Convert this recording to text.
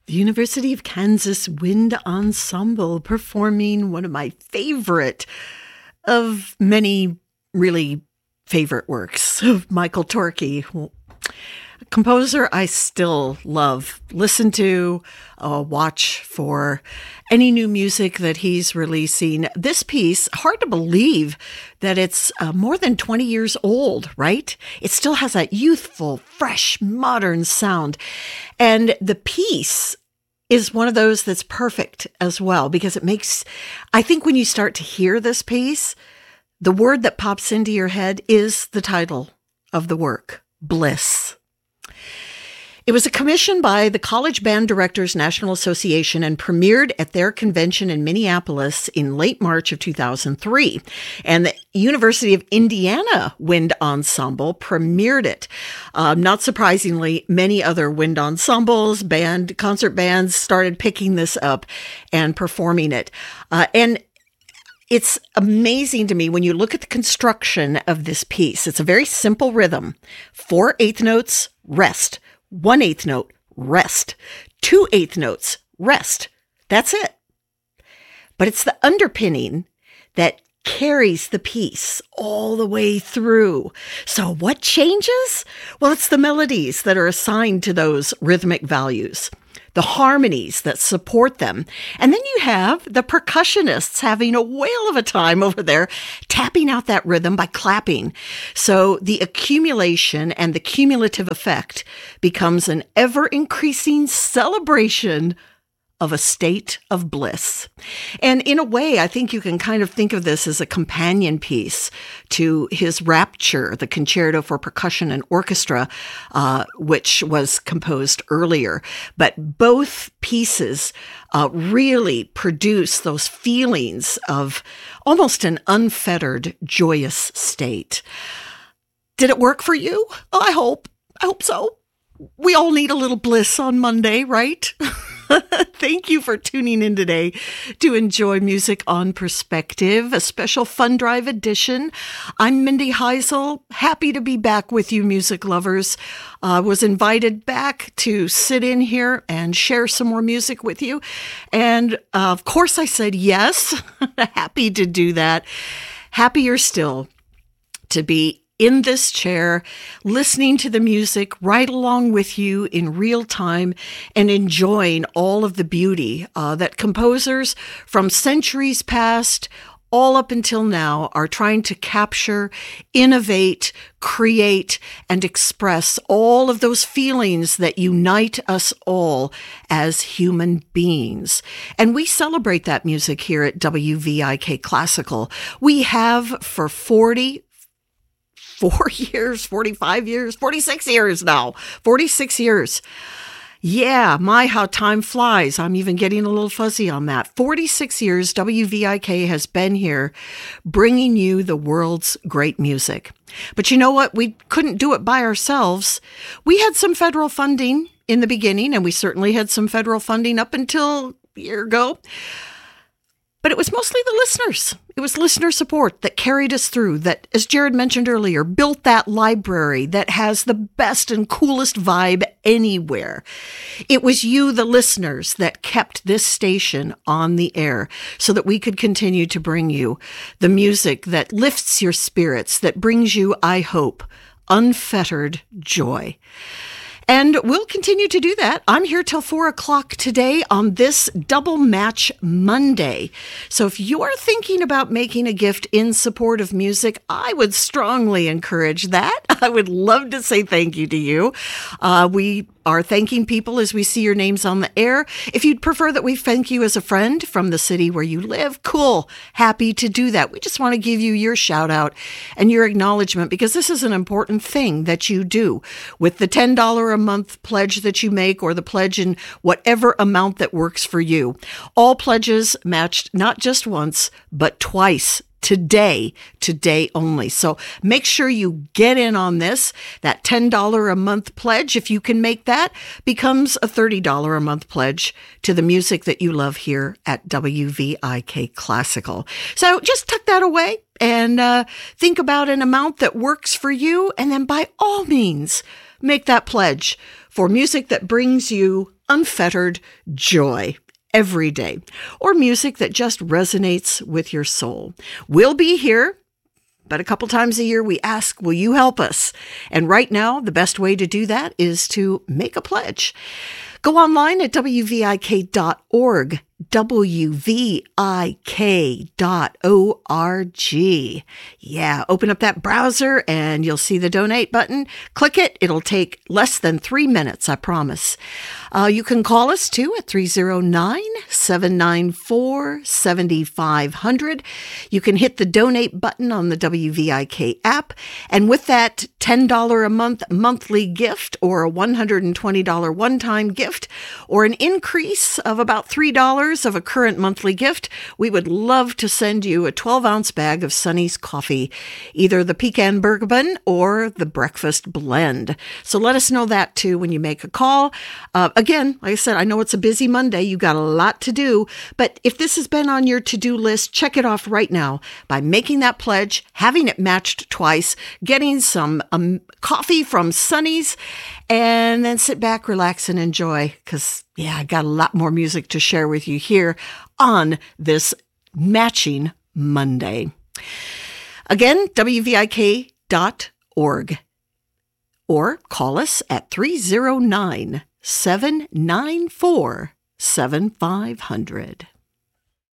The University of Kansas Wind Ensemble performing one of my favorite of many really favorite works of Michael Torke, a composer I still love. Listen to, watch for any new music that he's releasing. This piece, hard to believe that it's more than 20 years old, right? It still has that youthful, fresh, modern sound. And the piece is one of those that's perfect as well, because it makes, I think when you start to hear this piece, the word that pops into your head is the title of the work, Bliss. It was a commission by the College Band Directors National Association and premiered at their convention in Minneapolis in late March of 2003. And the University of Indiana Wind Ensemble premiered it. Not surprisingly, many other wind ensembles, concert bands started picking this up and performing it. And it's amazing to me when you look at the construction of this piece. It's a very simple rhythm. 4/8 notes, rest. 1/8 note, rest. 2/8 notes, rest. That's it. But it's the underpinning that carries the piece all the way through. So what changes? Well, it's the melodies that are assigned to those rhythmic values, the harmonies that support them. And then you have the percussionists having a whale of a time over there, tapping out that rhythm by clapping. So the accumulation and the cumulative effect becomes an ever-increasing celebration of a state of bliss. And in a way, I think you can kind of think of this as a companion piece to his Rapture, the Concerto for Percussion and Orchestra, which was composed earlier. But both pieces really produce those feelings of almost an unfettered, joyous state. Did it work for you? Oh, I hope so. We all need a little bliss on Monday, right? Thank you for tuning in today to enjoy Music on Perspective, a special Fun Drive edition. I'm Mindy Heisel. Happy to be back with you, music lovers. Was invited back to sit in here and share some more music with you. And of course I said yes. Happy to do that. Happier still to be in this chair, listening to the music right along with you in real time and enjoying all of the beauty that composers from centuries past all up until now are trying to capture, innovate, create, and express all of those feelings that unite us all as human beings. And we celebrate that music here at WVIK Classical. We have for 44 years, 45 years, 46 years now, 46 years. Yeah, my, how time flies. I'm even getting a little fuzzy on that. 46 years, WVIK has been here bringing you the world's great music. But you know what? We couldn't do it by ourselves. We had some federal funding in the beginning, and we certainly had some federal funding up until a year ago. But it was mostly the listeners. It was listener support that carried us through, that, as Jared mentioned earlier, built that library that has the best and coolest vibe anywhere. It was you, the listeners, that kept this station on the air so that we could continue to bring you the music that lifts your spirits, that brings you, I hope, unfettered joy. And we'll continue to do that. I'm here till 4 o'clock today on this Double Match Monday. So if you're thinking about making a gift in support of music, I would strongly encourage that. I would love to say thank you to you. We are thanking people as we see your names on the air. If you'd prefer that we thank you as a friend from the city where you live, cool. Happy to do that. We just want to give you your shout out and your acknowledgement, because this is an important thing that you do. With the $10 a month pledge that you make, or the pledge in whatever amount that works for you. All pledges matched not just once, but twice. Today only. So make sure you get in on this. That $10 a month pledge, if you can make that, becomes a $30 a month pledge to the music that you love here at WVIK Classical. So just tuck that away and think about an amount that works for you, and then by all means, make that pledge for music that brings you unfettered joy every day, or music that just resonates with your soul. We'll be here, but a couple times a year we ask, will you help us? And right now, the best way to do that is to make a pledge. Go online at wvik.org, wvik.org. Yeah, open up that browser and you'll see the donate button. Click it. It'll take less than 3 minutes, I promise. You can call us too at 309-794-7500. You can hit the donate button on the WVIK app. And with that $10 a month monthly gift, or a $120 one-time gift, or an increase of about $3 of a current monthly gift, we would love to send you a 12-ounce bag of Sonny's coffee, either the pecan bourbon or the breakfast blend. So let us know that too when you make a call. Again, like I said, I know it's a busy Monday. You got a lot to do, but if this has been on your to-do list, check it off right now by making that pledge, having it matched twice, getting some coffee from Sonny's, and then sit back, relax, and enjoy, because, yeah, I got a lot more music to share with you here on this matching Monday. Again, WVIK.org, or call us at 309-794-7500.